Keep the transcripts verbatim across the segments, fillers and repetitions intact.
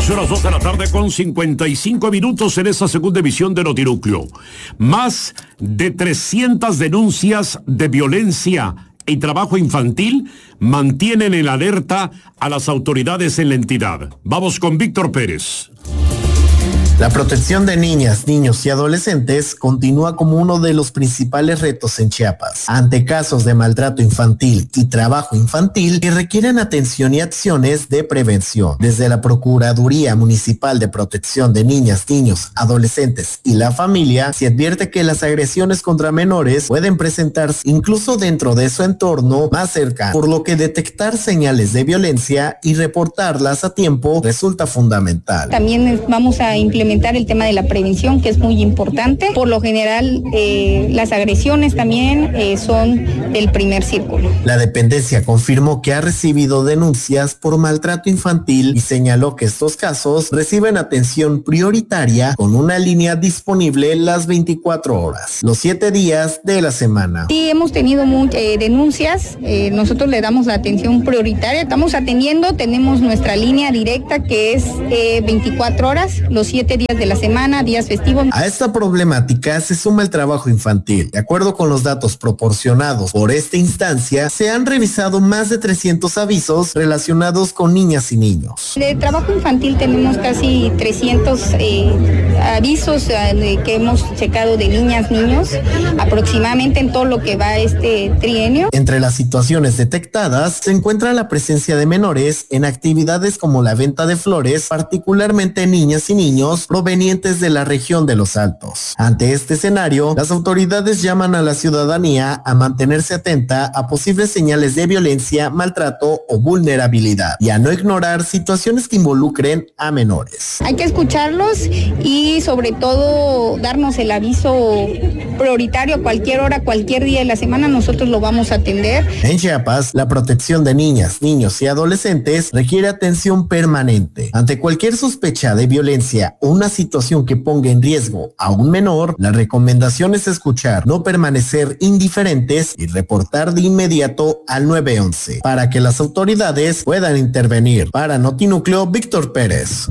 Son las dos de la tarde con cincuenta y cinco minutos en esta segunda emisión de Notinúcleo. Más de trescientas denuncias de violencia y trabajo infantil mantienen en alerta a las autoridades en la entidad. Vamos con Víctor Pérez. La protección de niñas, niños y adolescentes continúa como uno de los principales retos en Chiapas, ante casos de maltrato infantil y trabajo infantil que requieren atención y acciones de prevención. Desde la Procuraduría Municipal de Protección de Niñas, Niños, Adolescentes y la Familia, se advierte que las agresiones contra menores pueden presentarse incluso dentro de su entorno más cercano, por lo que detectar señales de violencia y reportarlas a tiempo resulta fundamental. También vamos a implementar el tema de la prevención, que es muy importante. Por lo general, eh, las agresiones también eh, son del primer círculo. La dependencia confirmó que ha recibido denuncias por maltrato infantil y señaló que estos casos reciben atención prioritaria con una línea disponible las veinticuatro horas, los siete días de la semana. Sí, hemos tenido muchas eh, denuncias, eh, nosotros le damos la atención prioritaria, estamos atendiendo, tenemos nuestra línea directa que es eh, veinticuatro horas, los siete días de la semana, días festivos. A esta problemática se suma el trabajo infantil. De acuerdo con los datos proporcionados por esta instancia, se han revisado más de trescientos avisos relacionados con niñas y niños. De trabajo infantil tenemos casi trescientos eh, avisos eh, que hemos checado de niñas, niños, aproximadamente en todo lo que va este trienio. Entre las situaciones detectadas se encuentra la presencia de menores en actividades como la venta de flores, particularmente niñas y niños provenientes de la región de Los Altos. Ante este escenario, las autoridades llaman a la ciudadanía a mantenerse atenta a posibles señales de violencia, maltrato o vulnerabilidad y a no ignorar situaciones que involucren a menores. Hay que escucharlos y sobre todo darnos el aviso prioritario a cualquier hora, cualquier día de la semana, nosotros lo vamos a atender. En Chiapas, la protección de niñas, niños y adolescentes requiere atención permanente. Ante cualquier sospecha de violencia o una situación que ponga en riesgo a un menor, la recomendación es escuchar, no permanecer indiferentes y reportar de inmediato al nueve once para que las autoridades puedan intervenir. Para Notinúcleo, Víctor Pérez.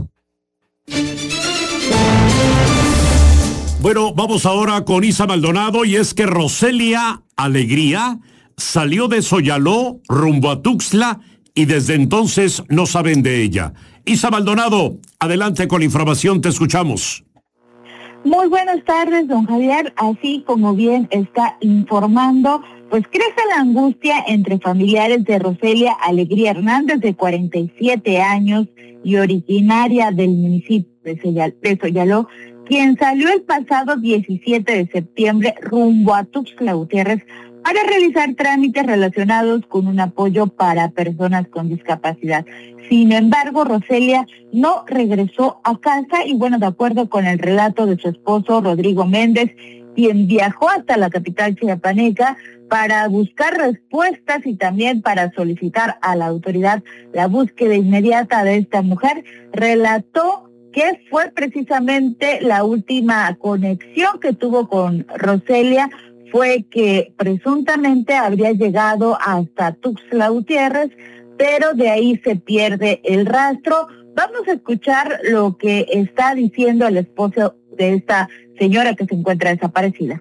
Bueno, vamos ahora con Isa Maldonado, y es que Roselia Alegría salió de Soyaló rumbo a Tuxtla y desde entonces no saben de ella. Isa Maldonado, adelante con la información, te escuchamos. Muy buenas tardes, don Javier. Así como bien está informando, pues crece la angustia entre familiares de Roselia Alegría Hernández, de cuarenta y siete años y originaria del municipio de Soyaló, quien salió el pasado diecisiete de septiembre rumbo a Tuxtla Gutiérrez para realizar trámites relacionados con un apoyo para personas con discapacidad. Sin embargo, Roselia no regresó a casa y, bueno, de acuerdo con el relato de su esposo Rodrigo Méndez, quien viajó hasta la capital chiapaneca para buscar respuestas y también para solicitar a la autoridad la búsqueda inmediata de esta mujer, relató que fue precisamente la última conexión que tuvo con Roselia, fue que presuntamente habría llegado hasta Tuxtla Gutiérrez, pero de ahí se pierde el rastro. Vamos a escuchar lo que está diciendo el esposo de esta señora que se encuentra desaparecida.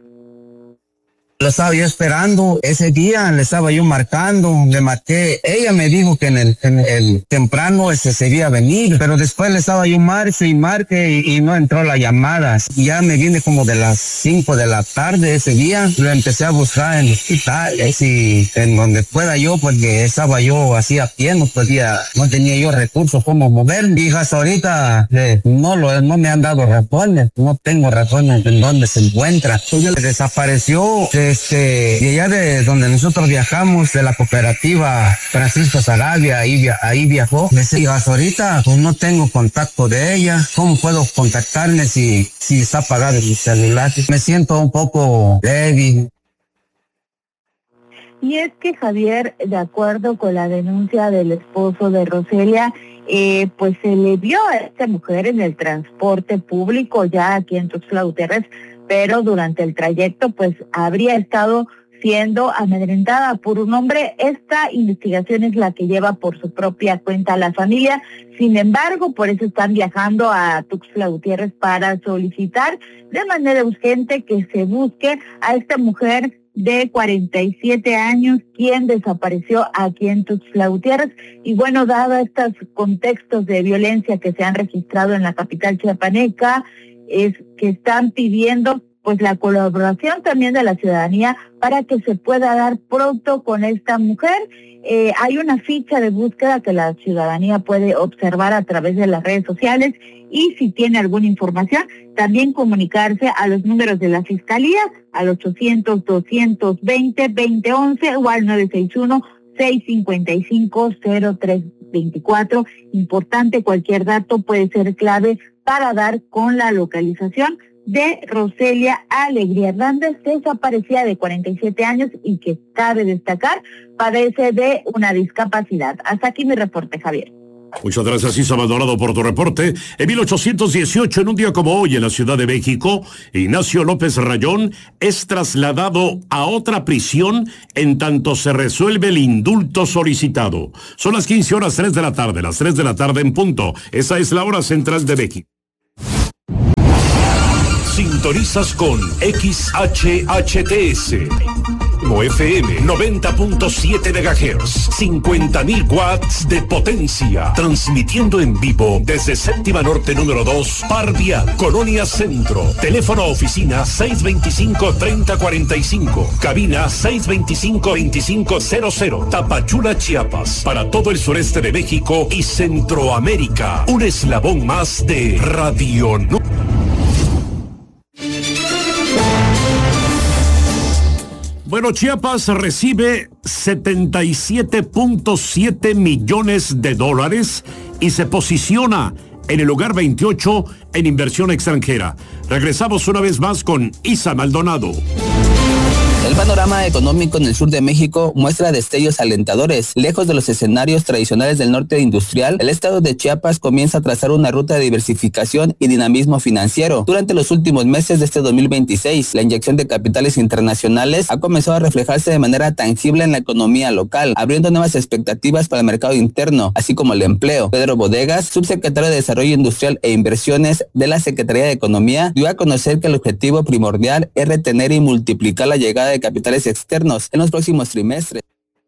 Lo estaba yo esperando, ese día le estaba yo marcando, le marqué, ella me dijo que en el, en el temprano ese sería venir, pero después le estaba yo marque y marque y, y no entró la llamada. Y ya me vine como de las cinco de la tarde ese día, lo empecé a buscar en hospitales y en donde pueda yo, porque estaba yo así a pie, no podía, no tenía yo recursos como mover. Y hasta ahorita eh, no, lo, no me han dado razones, no tengo razones en dónde se encuentra. Ella desapareció. Este, y allá de donde nosotros viajamos, de la cooperativa Francisco Sarabia, ahí, ahí viajó. Me decía, hasta ahorita pues no tengo contacto de ella. ¿Cómo puedo contactarme si, si está apagado mi celular? Me siento un poco débil. Y es que, Javier, de acuerdo con la denuncia del esposo de Roselia, eh, pues se le vio a esta mujer en el transporte público ya aquí en Tuxtla Gutiérrez, pero durante el trayecto pues habría estado siendo amedrentada por un hombre. Esta investigación es la que lleva por su propia cuenta la familia. Sin embargo, por eso están viajando a Tuxtla Gutiérrez para solicitar de manera urgente que se busque a esta mujer de cuarenta y siete años, quien desapareció aquí en Tuxtla Gutiérrez. Y bueno, dado estos contextos de violencia que se han registrado en la capital chiapaneca, es que están pidiendo pues la colaboración también de la ciudadanía para que se pueda dar pronto con esta mujer. Eh, hay una ficha de búsqueda que la ciudadanía puede observar a través de las redes sociales, y si tiene alguna información, también comunicarse a los números de la Fiscalía, al ochocientos, doscientos veinte, veinte once o al nueve seis uno, seis cinco cinco, cero tres dos cuatro. Importante, cualquier dato puede ser clave para dar con la localización de Roselia Alegría Hernández, desaparecida de cuarenta y siete años y que, cabe destacar, padece de una discapacidad. Hasta aquí mi reporte, Javier. Muchas gracias, Isa Maldonado, por tu reporte. En mil ochocientos dieciocho, en un día como hoy, en la Ciudad de México, Ignacio López Rayón es trasladado a otra prisión en tanto se resuelve el indulto solicitado. Son las quince horas tres de la tarde, las tres de la tarde en punto. Esa es la hora central de México. Sintonizas con X H H T S. F M noventa punto siete megahertz, cincuenta mil watts de potencia, transmitiendo en vivo desde Séptima Norte número dos, Par Vial, Colonia Centro. Teléfono oficina seis veinticinco, treinta cuarenta y cinco, cabina seis veinticinco, veinticinco cero cero, Tapachula, Chiapas, para todo el sureste de México y Centroamérica. Un eslabón más de Radio No. Bueno, Chiapas recibe setenta y siete punto siete millones de dólares y se posiciona en el lugar veintiocho en inversión extranjera. Regresamos una vez más con Isa Maldonado. El panorama económico en el sur de México muestra destellos alentadores. Lejos de los escenarios tradicionales del norte industrial, el estado de Chiapas comienza a trazar una ruta de diversificación y dinamismo financiero. Durante los últimos meses de este dos mil veintiséis, la inyección de capitales internacionales ha comenzado a reflejarse de manera tangible en la economía local, abriendo nuevas expectativas para el mercado interno, así como el empleo. Pedro Bodegas, subsecretario de Desarrollo Industrial e Inversiones de la Secretaría de Economía, dio a conocer que el objetivo primordial es retener y multiplicar la llegada de de capitales externos en los próximos trimestres.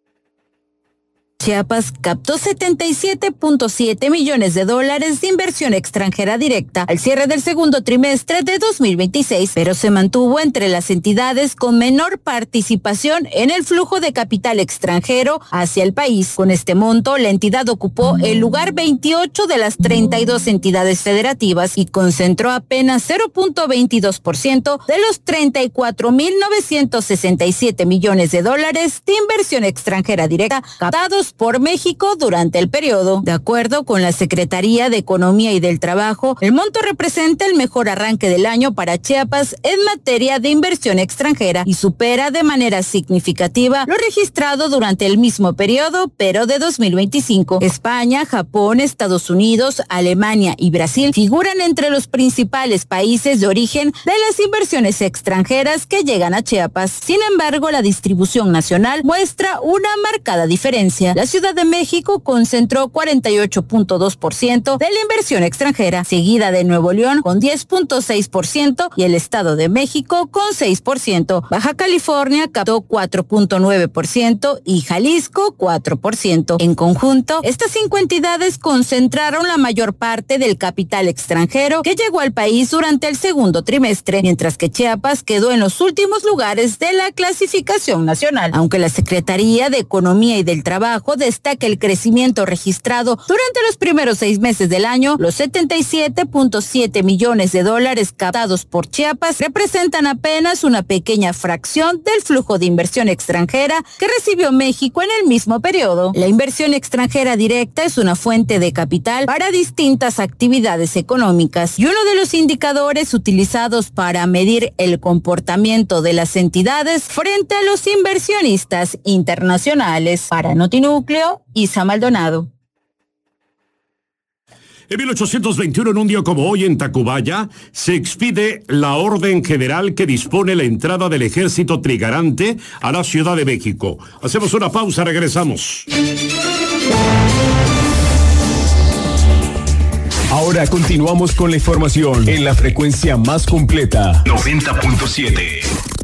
Chiapas captó setenta y siete punto siete millones de dólares de inversión extranjera directa al cierre del segundo trimestre de dos mil veintiséis, pero se mantuvo entre las entidades con menor participación en el flujo de capital extranjero hacia el país. Con este monto, la entidad ocupó el lugar veintiocho de las treinta y dos entidades federativas y concentró apenas cero punto veintidós por ciento de los treinta y cuatro mil novecientos sesenta y siete millones de dólares de inversión extranjera directa captados por México durante el periodo. De acuerdo con la Secretaría de Economía y del Trabajo, el monto representa el mejor arranque del año para Chiapas en materia de inversión extranjera y supera de manera significativa lo registrado durante el mismo periodo, pero de dos mil veinticinco. España, Japón, Estados Unidos, Alemania y Brasil figuran entre los principales países de origen de las inversiones extranjeras que llegan a Chiapas. Sin embargo, la distribución nacional muestra una marcada diferencia. La Ciudad de México concentró cuarenta y ocho punto dos por ciento de la inversión extranjera, seguida de Nuevo León con diez punto seis por ciento y el Estado de México con seis por ciento. Baja California captó cuatro punto nueve por ciento y Jalisco cuatro por ciento. En conjunto, estas cinco entidades concentraron la mayor parte del capital extranjero que llegó al país durante el segundo trimestre, mientras que Chiapas quedó en los últimos lugares de la clasificación nacional. Aunque la Secretaría de Economía y del Trabajo destaca el crecimiento registrado durante los primeros seis meses del año, los setenta y siete punto siete millones de dólares captados por Chiapas representan apenas una pequeña fracción del flujo de inversión extranjera que recibió México en el mismo periodo. La inversión extranjera directa es una fuente de capital para distintas actividades económicas y uno de los indicadores utilizados para medir el comportamiento de las entidades frente a los inversionistas internacionales. Para Notinúcleo, Isa Maldonado. En mil ochocientos veintiuno, en un día como hoy, en Tacubaya, se expide la orden general que dispone la entrada del ejército trigarante a la Ciudad de México. Hacemos una pausa, regresamos. Ahora continuamos con la información en la frecuencia más completa. noventa punto siete.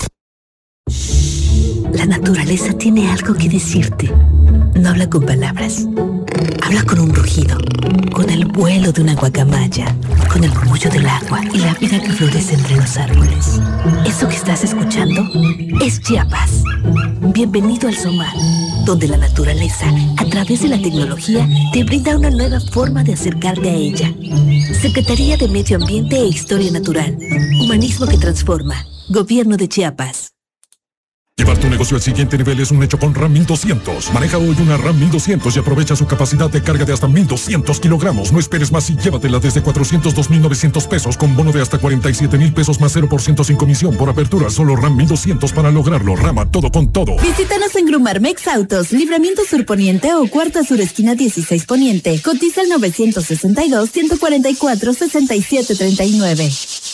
La naturaleza tiene algo que decirte. No habla con palabras. Habla con un rugido, con el vuelo de una guacamaya, con el murmullo del agua y la vida que florece entre los árboles. Eso que estás escuchando es Chiapas. Bienvenido al SOMAR, donde la naturaleza, a través de la tecnología, te brinda una nueva forma de acercarte a ella. Secretaría de Medio Ambiente e Historia Natural. Humanismo que transforma. Gobierno de Chiapas. Llevar tu negocio al siguiente nivel es un hecho con RAM mil doscientos. Maneja hoy una RAM mil doscientos y aprovecha su capacidad de carga de hasta mil doscientos kilogramos. No esperes más y llévatela desde cuatrocientos dos mil novecientos pesos con bono de hasta cuarenta y siete mil pesos más cero por ciento sin comisión por apertura. Solo RAM mil doscientos para lograrlo. Rama, todo con todo. Visítanos en Grumarmex Autos, Libramiento Sur Poniente o Cuarta Sur Esquina dieciséis Poniente. Cotiza el novecientos sesenta y dos, ciento cuarenta y cuatro, sesenta y siete treinta y nueve.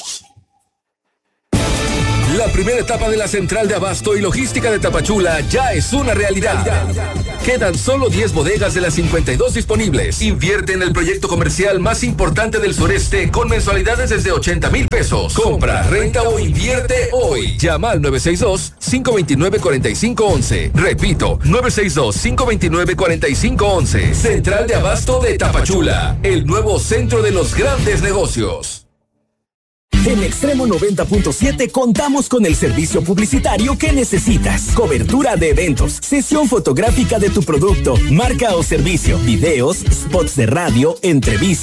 La primera etapa de la Central de Abasto y Logística de Tapachula ya es una realidad. Quedan solo diez bodegas de las cincuenta y dos disponibles. Invierte en el proyecto comercial más importante del sureste con mensualidades desde ochenta mil pesos. Compra, renta o invierte hoy. Llama al nueve seis dos, cinco dos nueve, cuatro cinco uno uno. Repito, nueve seis dos, cinco dos nueve, cuatro cinco uno uno. Central de Abasto de Tapachula, el nuevo centro de los grandes negocios. En Extremo noventa punto siete contamos con el servicio publicitario que necesitas. Cobertura de eventos, sesión fotográfica de tu producto, marca o servicio, videos, spots de radio, entrevistas.